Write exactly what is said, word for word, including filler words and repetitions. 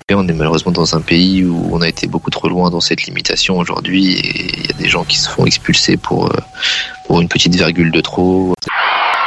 On est malheureusement dans un pays où on a été beaucoup trop loin dans cette limitation aujourd'hui et il y a des gens qui se font expulser pour, pour une petite virgule de trop.